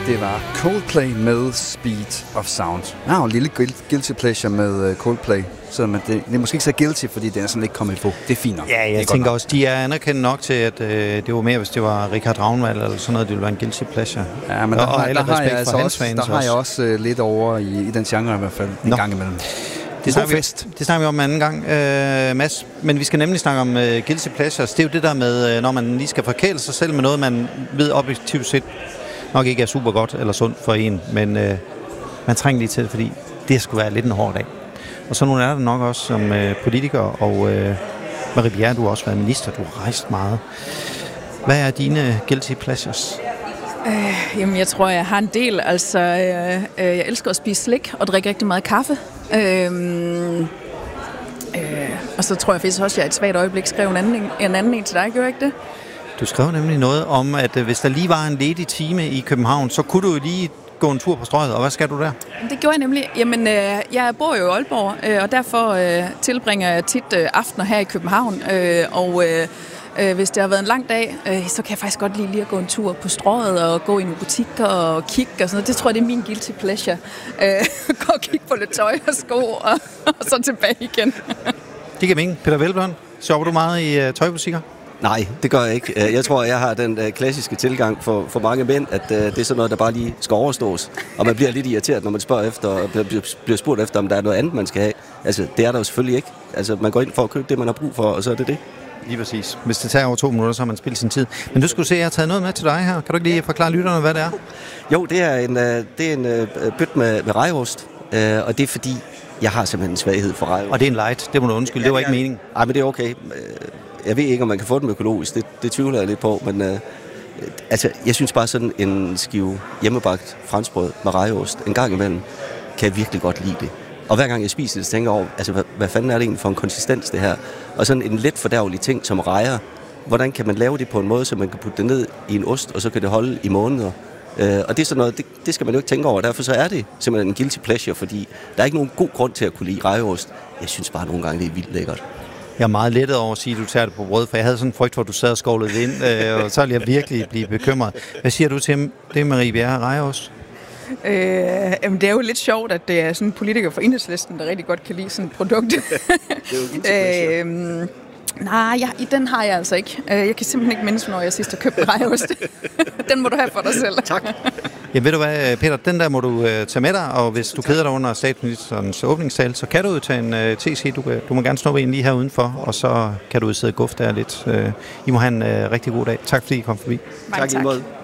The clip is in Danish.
Det var Coldplay med Speed of Sound. Jeg har en lille guilty pleasure med Coldplay, så det er måske ikke så guilty, fordi det er sådan ikke kommet på. Det er fint nok. Ja, jeg tænker også, de er anerkendt nok til, at det var mere, hvis det var Richard Ragnvald eller sådan noget, det ville være en guilty pleasure. Ja, men der har jeg også lidt over i den genre i hvert fald en gang imellem. Det snakker vi om en anden gang, Mads. Men vi skal nemlig snakke om guilty pleasures. Det er jo det der med, når man lige skal forkæle sig selv med noget, man ved objektivt set nok ikke er super godt eller sundt for en, men man trænger lige til det, fordi det skulle være lidt en hård dag. Og så nogle er der nok også som politiker, og Marie Bjerre, du har også været minister, du har rejst meget. Hvad er dine guilty pleasures? Jamen, jeg tror, jeg har en del. Altså, jeg elsker at spise slik og drikke rigtig meget kaffe. Og så tror jeg faktisk også, at jeg et svagt øjeblik skrev en anden til dig. Gjorde jeg ikke det? Du skrev nemlig noget om, at hvis der lige var en ledig time i København, så kunne du jo lige gå en tur på Strøget, og hvad skal du der? Det gjorde jeg nemlig. Jamen, jeg bor jo i Aalborg, og derfor tilbringer jeg tit aftener her i København. Hvis det har været en lang dag, så kan jeg faktisk godt lige at gå en tur på Strøget og gå i nogle butikker og kigge og sådan noget. Det tror jeg, det er min guilty pleasure. Gå og kigge på lidt tøj og sko, og så tilbage igen. Det kan mening. Peter Hvelplund, shopper du meget i tøjbutikker? Nej, det gør jeg ikke. Jeg tror, jeg har den klassiske tilgang for mange mænd, at det er sådan noget, der bare lige skal overstås. Og man bliver lidt irriteret, når man spørger efter, bliver spurgt efter, om der er noget andet, man skal have. Altså, det er der jo selvfølgelig ikke. Altså, man går ind for at købe det, man har brug for, og så er det det. Lige præcis. Hvis det tager over 2 minutter, så har man spildt sin tid. Men du skulle se, at jeg har taget noget med til dig her. Kan du ikke lige forklare lytterne, hvad det er? Jo, det er en bøtte med rejeost, og det er fordi, jeg har simpelthen en svaghed for rejeost. Og det er en light, det må du undskylde, det var ikke meningen. Nej, men det er okay. Jeg ved ikke, om man kan få den økologisk, det tvivler jeg lidt på, men jeg synes bare sådan en skive hjemmebagt franskbrød med rejeost en gang imellem, kan jeg virkelig godt lide det. Og hver gang jeg spiser det, så tænker jeg over, altså hvad fanden er det egentlig for en konsistens det her? Og sådan en let fordærvelig ting som rejer, hvordan kan man lave det på en måde, så man kan putte det ned i en ost, og så kan det holde i måneder? Og det er sådan noget, det skal man jo ikke tænke over, derfor så er det simpelthen en guilty pleasure, fordi der er ikke nogen god grund til at kunne lide rejeost. Jeg synes bare nogle gange, det er vildt lækkert. Jeg er meget lettet over at sige, at du tager det på brød, for jeg havde sådan en frygt, hvor du sad og skovlede ind, og så ville jeg virkelig blive bekymret. Hvad siger du til det, Marie Bjerre, rejeost? Jamen, det er jo lidt sjovt, at det er sådan en politiker fra Enhedslisten, der rigtig godt kan lide sådan et produkt. Det er jo nej, i den har jeg altså ikke. Jeg kan simpelthen ikke mindes, når jeg sidst har købt en rejeost. Den må du have for dig selv. Tak. Ja, ved du hvad, Peter, den der må du tage med dig, og hvis du keder dig under statsministerens åbningstale, så kan du jo tage en TC. Du må gerne snuppe en lige her udenfor, og så kan du sidde og guffe der lidt. I må have en rigtig god dag. Tak fordi I kom forbi. Mange tak.